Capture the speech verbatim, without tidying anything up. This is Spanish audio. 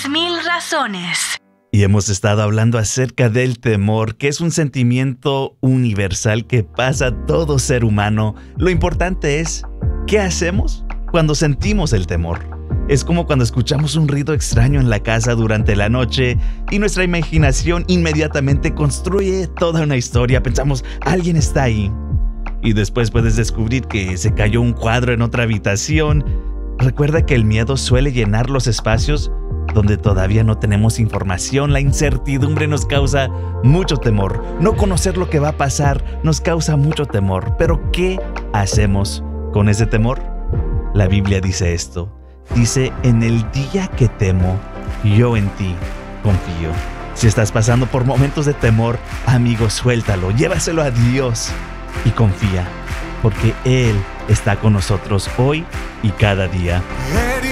Diez mil razones. Y hemos estado hablando acerca del temor, que es un sentimiento universal que pasa a todo ser humano. Lo importante es, ¿qué hacemos cuando sentimos el temor? Es como cuando escuchamos un ruido extraño en la casa durante la noche y nuestra imaginación inmediatamente construye toda una historia. Pensamos, alguien está ahí. Y después puedes descubrir que se cayó un cuadro en otra habitación. Recuerda que el miedo suele llenar los espacios donde todavía no tenemos información. La incertidumbre nos causa mucho temor. No conocer lo que va a pasar nos causa mucho temor. Pero ¿qué hacemos con ese temor? La Biblia dice esto. Dice, en el día que temo, yo en ti confío. Si estás pasando por momentos de temor, amigo, suéltalo, llévaselo a Dios y confía, porque Él está con nosotros hoy y cada día.